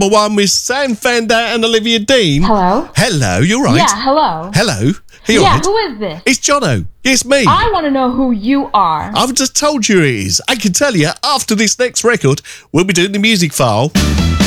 one with Sam Fender and Olivia Dean. Hello? Hello, you're right. Yeah, hello. Hello. Are you Yeah, right? who is this? It's Jono. It's me. I want to know who you are. I've just told you it is. I can tell you after this next record, we'll be doing the music file.